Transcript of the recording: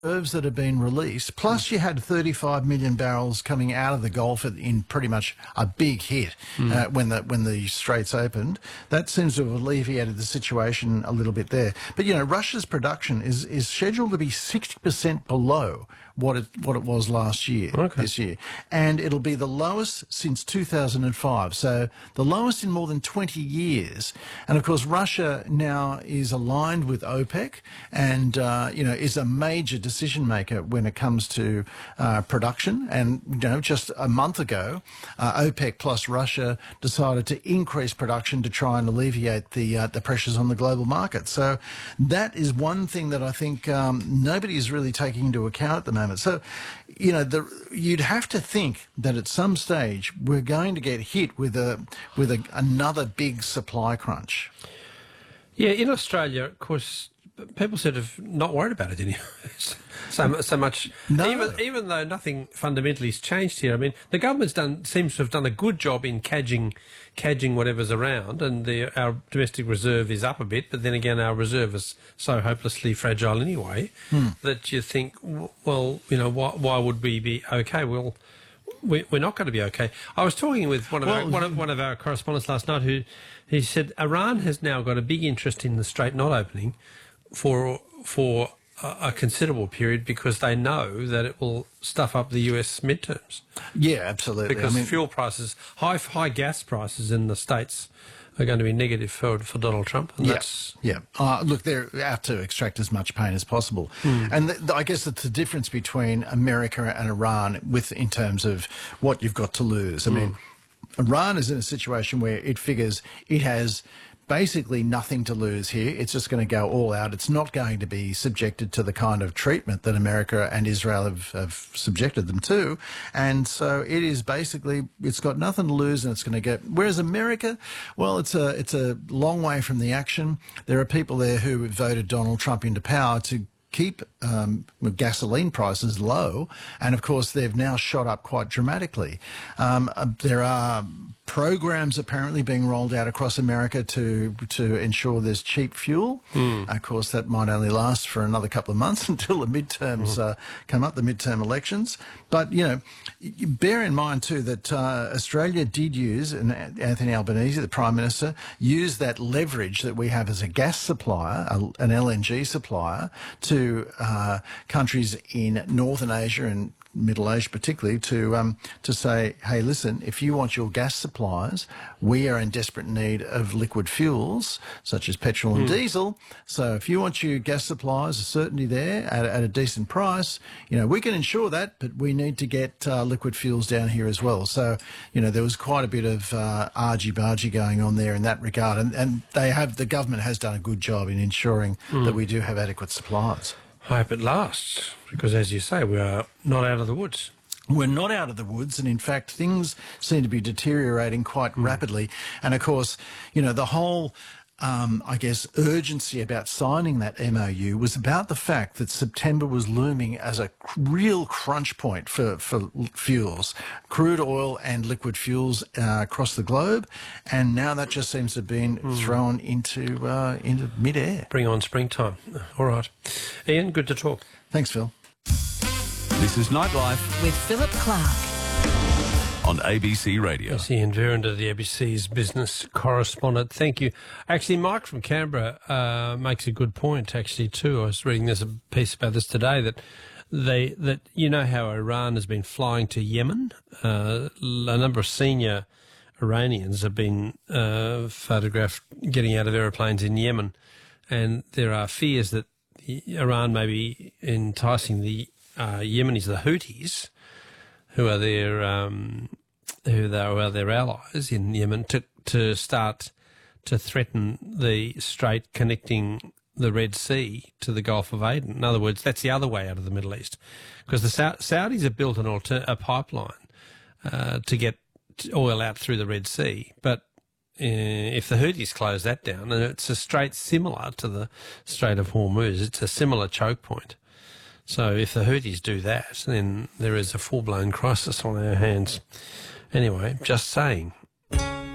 reserves that have been released, plus you had 35 million barrels coming out of the Gulf in pretty much a big hit when the straits opened. That seems to have alleviated the situation a little bit there. But, you know, Russia's production is scheduled to be 60% below what it was last year, this year. And it'll be the lowest since 2005, so the lowest in more than 20 years. And, of course, Russia now is aligned with OPEC and, you know, is a major decision maker when it comes to production. And, you know, just a month ago, OPEC plus Russia decided to increase production to try and alleviate the pressures on the global market. So that is one thing that I think nobody is really taking into account at the moment. So, you know, you'd have to think that at some stage we're going to get hit with another big supply crunch. Yeah, in Australia, of course, people sort of not worried about it anymore. so much. No. Even though nothing fundamentally has changed here. I mean, the government's seems to have done a good job in cadging whatever's around, and our domestic reserve is up a bit. But then again, our reserve is so hopelessly fragile anyway that you think, well, you know, why would we be okay? Well, we're not going to be okay. I was talking with one of our correspondents last night he said Iran has now got a big interest in the strait not opening for a considerable period because they know that it will stuff up the US midterms. Yeah, absolutely. Because fuel prices, high gas prices in the States are going to be negative for Donald Trump. And look, they're out to extract as much pain as possible. And I guess it's the difference between America and Iran in terms of what you've got to lose. I mean, Iran is in a situation where it figures it has basically nothing to lose here. It's just going to go all out. It's not going to be subjected to the kind of treatment that America and Israel have subjected them to. And so it is basically, it's got nothing to lose and it's going to go. Whereas America, well, it's a long way from the action. There are people there who voted Donald Trump into power to keep gasoline prices low. And of course, they've now shot up quite dramatically. There are programs apparently being rolled out across America to ensure there's cheap fuel. Of course, that might only last for another couple of months until the midterms come up, the midterm elections. But, you know, bear in mind too that Australia did use, and Anthony Albanese, the Prime Minister, used that leverage that we have as a gas supplier, an LNG supplier, to countries in Northern Asia and Middle Asia particularly, to say, hey, listen, if you want your gas supplies, we are in desperate need of liquid fuels, such as petrol and diesel. So if you want your gas supplies, a certainty there at a decent price, you know, we can ensure that, but we need to get liquid fuels down here as well. So, you know, there was quite a bit of argy-bargy going on there in that regard. And the government has done a good job in ensuring that we do have adequate supplies. I hope it lasts, because as you say, we are not out of the woods. We're not out of the woods, and in fact, things seem to be deteriorating quite rapidly. And of course, you know, the whole, I guess, urgency about signing that MOU was about the fact that September was looming as a real crunch point for fuels, crude oil and liquid fuels across the globe, and now that just seems to have been thrown into mid-air. Bring on springtime. All right. Ian, good to talk. Thanks, Phil. This is Nightlife with Philip Clark on ABC Radio. Yes, Ian Verrinder, the ABC's business correspondent. Thank you. Actually, Mike from Canberra makes a good point, actually, too. I was reading a piece about this today, that you know how Iran has been flying to Yemen. A number of senior Iranians have been photographed getting out of aeroplanes in Yemen, and there are fears that Iran may be enticing the Yemenis, the Houthis, who are their allies in Yemen, to start to threaten the strait connecting the Red Sea to the Gulf of Aden. In other words, that's the other way out of the Middle East, because the Saudis have built a pipeline to get oil out through the Red Sea, but if the Houthis close that down, and it's a strait similar to the Strait of Hormuz, it's a similar choke point. So if the Houthis do that, then there is a full-blown crisis on our hands. Anyway, just saying.